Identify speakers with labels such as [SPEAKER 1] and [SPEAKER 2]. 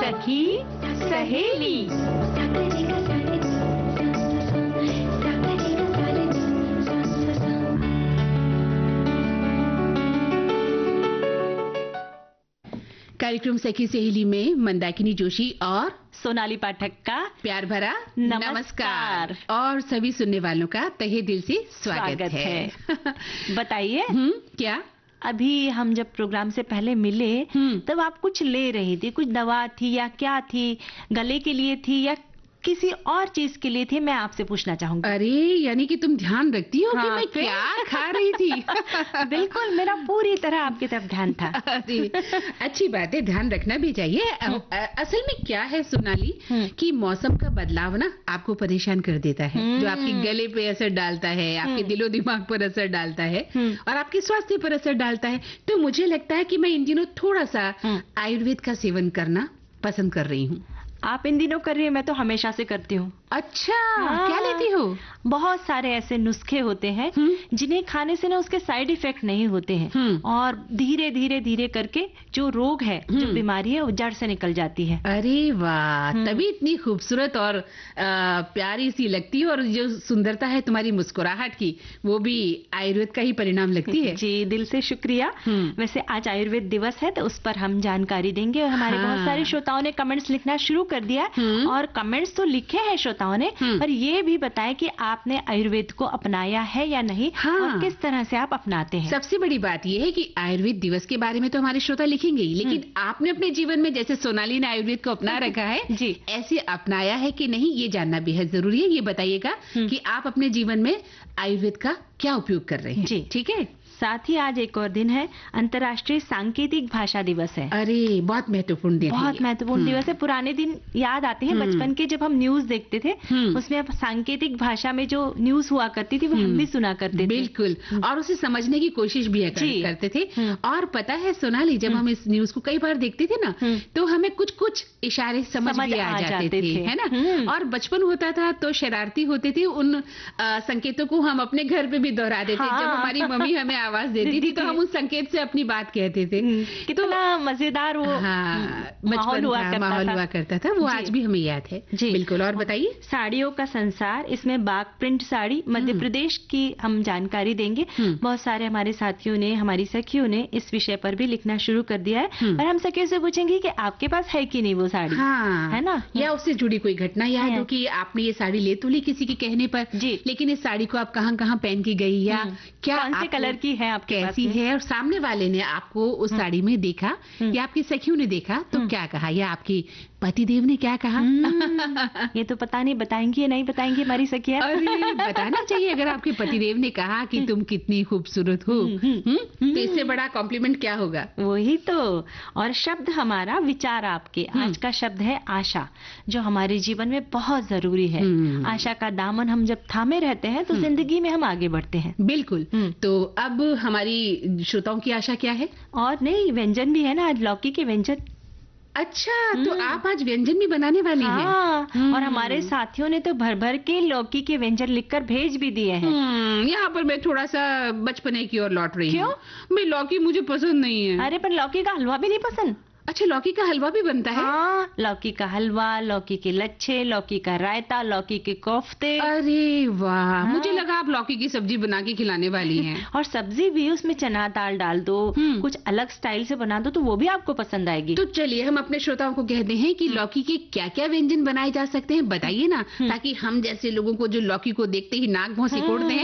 [SPEAKER 1] सखी सहेली।
[SPEAKER 2] कार्यक्रम सखी सहेली में मंदाकिनी जोशी और
[SPEAKER 1] सोनाली पाठक का
[SPEAKER 2] प्यार भरा
[SPEAKER 1] नमस्कार
[SPEAKER 2] और सभी सुनने वालों का तहे दिल से स्वागत है।
[SPEAKER 1] बताइए
[SPEAKER 2] क्या
[SPEAKER 1] अभी हम जब प्रोग्राम से पहले मिले तब आप कुछ ले रही थी, कुछ दवा थी या क्या थी, गले के लिए थी या किसी और चीज के लिए थी, मैं आपसे पूछना चाहूंगी।
[SPEAKER 2] अरे यानी कि तुम ध्यान रखती हो कि मैं क्या खा रही थी।
[SPEAKER 1] बिल्कुल, मेरा पूरी तरह आपकी तरफ ध्यान था।
[SPEAKER 2] अरे अच्छी बात है, ध्यान रखना भी चाहिए। असल में क्या है सोनाली कि मौसम का बदलाव ना आपको परेशान कर देता है, जो आपके गले पे असर डालता है, आपके दिलो दिमाग पर असर डालता है और आपके स्वास्थ्य पर असर डालता है। तो मुझे लगता है कि मैं इन दिनों थोड़ा सा आयुर्वेद का सेवन करना पसंद कर रही हूँ।
[SPEAKER 1] आप इन दिनों कर रही हैं, मैं तो हमेशा से करती हूँ।
[SPEAKER 2] अच्छा, क्या लेती हो?
[SPEAKER 1] बहुत सारे ऐसे नुस्खे होते हैं जिन्हें खाने से ना उसके साइड इफेक्ट नहीं होते हैं और धीरे धीरे धीरे करके जो रोग है, जो बीमारी है, वो जड़ से निकल जाती है।
[SPEAKER 2] अरे वाह, तभी इतनी खूबसूरत और प्यारी सी लगती है और जो सुंदरता है तुम्हारी मुस्कुराहट की, वो भी आयुर्वेद का ही परिणाम लगती है।
[SPEAKER 1] जी, दिल से शुक्रिया। वैसे आज आयुर्वेद दिवस है तो उस पर हम जानकारी देंगे और हमारे बहुत सारे श्रोताओं ने कमेंट्स लिखना शुरू कर दिया और कमेंट्स तो लिखे हैं श्रोताओं ने, पर ये भी बताएं कि आपने आयुर्वेद को अपनाया है या नहीं और किस तरह से आप अपनाते हैं।
[SPEAKER 2] सबसे बड़ी बात यह है कि आयुर्वेद दिवस के बारे में तो हमारे श्रोता लिखेंगे ही, लेकिन आपने अपने जीवन में जैसे सोनाली ने आयुर्वेद को अपना रखा है
[SPEAKER 1] जी,
[SPEAKER 2] ऐसे अपनाया है कि नहीं, ये जानना बेहद जरूरी है। ये बताइएगा कि आप अपने जीवन में आयुर्वेद का क्या उपयोग कर रहे हैं।
[SPEAKER 1] जी
[SPEAKER 2] ठीक है।
[SPEAKER 1] साथ ही आज एक और दिन है, अंतर्राष्ट्रीय सांकेतिक भाषा दिवस है।
[SPEAKER 2] अरे बहुत महत्वपूर्ण दिन है।
[SPEAKER 1] बहुत महत्वपूर्ण दिवस है। पुराने दिन याद आते हैं बचपन के, जब हम न्यूज देखते थे उसमें सांकेतिक भाषा में जो न्यूज हुआ करती थी वो हम भी सुना करते थे।
[SPEAKER 2] बिल्कुल, और उसे समझने की कोशिश भी करते थे। और पता है सोनाली, जब हम इस न्यूज को कई बार देखते थे ना तो हमें कुछ कुछ इशारे समझ भी आ जाते थे, है ना। और बचपन होता था तो शरारती होते थे, उन संकेतों को हम अपने घर पे भी दोहराते थे। जब हमारी मम्मी हमें आवाज देती थी तो हम उस संकेत से अपनी बात कहते थे।
[SPEAKER 1] कितना मजेदार वो माहौल हुआ करता था।
[SPEAKER 2] वो आज भी हमें याद है। जी बिल्कुल। और बताइए।
[SPEAKER 1] साड़ियों का संसार, इसमें बाग प्रिंट साड़ी मध्य प्रदेश की हम जानकारी देंगे। बहुत सारे हमारे साथियों ने, हमारी सखियों ने इस विषय पर भी लिखना शुरू कर दिया है और हम सखियों से पूछेंगे कि आपके पास है कि नहीं वो साड़ी, है ना, या
[SPEAKER 2] उससे जुड़ी कोई घटना याद हो कि आपने ये साड़ी ले तो ली किसी के कहने पर, लेकिन इस साड़ी को आप कहाँ कहाँ पहन के गई, या क्या
[SPEAKER 1] कौन से कलर की है,
[SPEAKER 2] कैसी है, और सामने वाले ने आपको उस साड़ी में देखा या आपकी सखियों ने देखा तो क्या कहा, या आपके पतिदेव ने क्या कहा।
[SPEAKER 1] ये तो पता नहीं, बताएंगी या नहीं बताएंगी हमारी सखियां।
[SPEAKER 2] अरे बताना चाहिए। अगर आपके पतिदेव ने कहा कि तुम कितनी खूबसूरत हो तो इससे बड़ा कॉम्प्लीमेंट क्या होगा।
[SPEAKER 1] वही तो। और शब्द हमारा, विचार आपके। आज का शब्द है आशा, जो हमारे जीवन में बहुत जरूरी है। आशा का दामन हम जब थामे रहते हैं तो जिंदगी में हम आगे बढ़ते हैं।
[SPEAKER 2] बिल्कुल। तो अब हमारी श्रोताओं की आशा क्या है।
[SPEAKER 1] और नहीं, व्यंजन भी है ना आज, लौकी के व्यंजन।
[SPEAKER 2] अच्छा, तो आप आज व्यंजन भी बनाने वाली हैं।
[SPEAKER 1] और हमारे साथियों ने तो भर भर के लौकी के व्यंजन लिखकर भेज भी दिए हैं।
[SPEAKER 2] यहाँ पर मैं थोड़ा सा बचपने की ओर लौट रही हूँ। क्यों? लौकी मुझे पसंद नहीं है।
[SPEAKER 1] अरे पर लौकी का हलवा भी नहीं पसंद?
[SPEAKER 2] अच्छा, लौकी का हलवा भी बनता है।
[SPEAKER 1] हाँ, लौकी का हलवा, लौकी के लच्छे, लौकी का रायता, लौकी के कोफ्ते।
[SPEAKER 2] अरे वाह, मुझे लगा आप लौकी की सब्जी बना के खिलाने वाली हैं।
[SPEAKER 1] और सब्जी भी उसमें चना दाल डाल दो, कुछ अलग स्टाइल से बना दो तो वो भी आपको पसंद आएगी।
[SPEAKER 2] तो चलिए हम अपने श्रोताओं को कहते हैं कि लौकी के क्या क्या व्यंजन बनाए जा सकते हैं, बताइए ना, ताकि हम जैसे लोगों को जो लौकी को देखते ही नाक भौं सिकोड़ते हैं